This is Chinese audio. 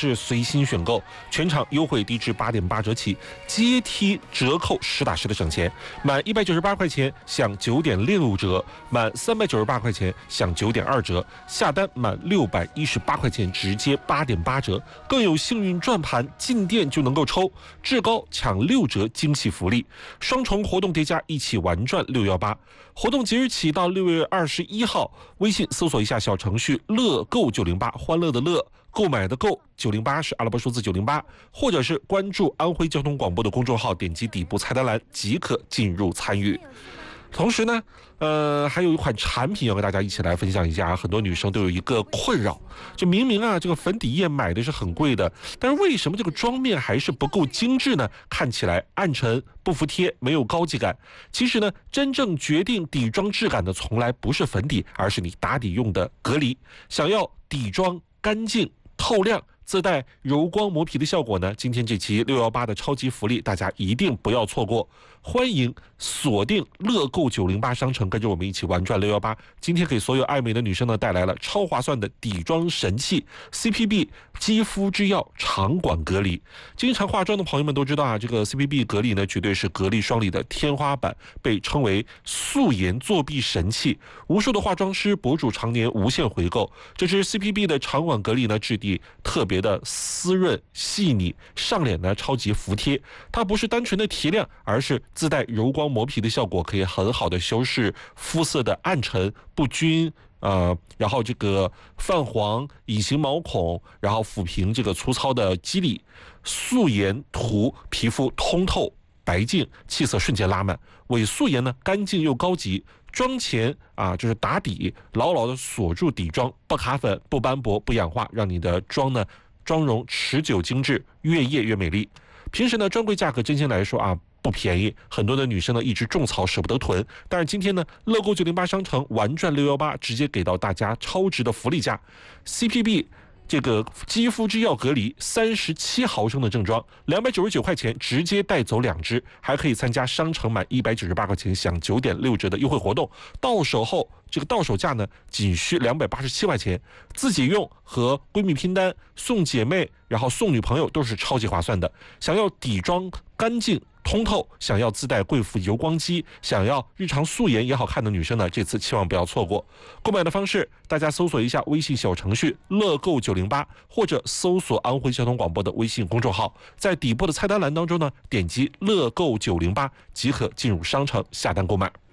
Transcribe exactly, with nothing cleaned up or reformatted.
是随心选购，全场优惠低至八点八折起，阶梯折扣实打实的省钱。满一百九十八块钱享九点六折，满三百九十八块钱享九点二折，下单满六百一十八块钱直接八点八折，更有幸运转盘进店就能够抽，至高抢六折惊喜福利，双重活动叠加，一起玩转六一八。活动即日起到六月二十一号，微信搜索一下小程序乐购九零八，欢乐的乐，购买的购，九零八是阿拉伯数字九零八，或者是关注安徽交通广播的公众号，点击底部菜单栏即可进入参与。同时呢，呃，还有一款产品要跟大家一起来分享一下。很多女生都有一个困扰，就明明啊，这个粉底液买的是很贵的，但是为什么这个妆面还是不够精致呢？看起来暗沉不服帖，没有高级感。其实呢，真正决定底妆质感的从来不是粉底，而是你打底用的隔离。想要底妆干净透亮，自带柔光磨皮的效果呢，今天这期六一八的超级福利大家一定不要错过。欢迎锁定乐购九零八商城，跟着我们一起玩转六一八。今天给所有爱美的女生呢带来了超划算的底妆神器 C P B 肌肤之钥长管隔离。经常化妆的朋友们都知道啊，这个 C P B 隔离呢绝对是隔离霜里的天花板，被称为素颜作弊神器。无数的化妆师博主常年无限回购。这支 C P B 的长管隔离呢质地特别的湿润细腻，上脸呢超级服帖。它不是单纯的提亮，而是自带柔光磨皮的效果，可以很好的修饰肤色的暗沉不均，呃，然后这个泛黄、隐形毛孔，然后抚平这个粗糙的肌理，素颜涂皮肤通透白净，气色瞬间拉满。伪素颜呢干净又高级，妆前啊就是打底，牢牢的锁住底妆，不卡粉不斑驳不氧化，让你的妆呢妆容持久精致，越夜越美丽。平时呢专柜价格真心来说啊不便宜，很多的女生呢一直种草舍不得囤，但是今天呢乐购九零八商城玩转六一八直接给到大家超值的福利价 C P B 这个肌肤之钥隔离三十七毫升的正装，两百九十九块钱直接带走两支，还可以参加商城满一百九十八块钱享九点六折的优惠活动，到手后这个到手价呢仅需两百八十七块钱，自己用和闺蜜拼单送姐妹，然后送女朋友都是超级划算的。想要底妆干净通透，想要自带贵妇油光肌，想要日常素颜也好看的女生呢，这次千万不要错过。购买的方式，大家搜索一下微信小程序乐购九零八，或者搜索安徽交通广播的微信公众号，在底部的菜单栏当中呢，点击乐购九零八即可进入商城下单购买。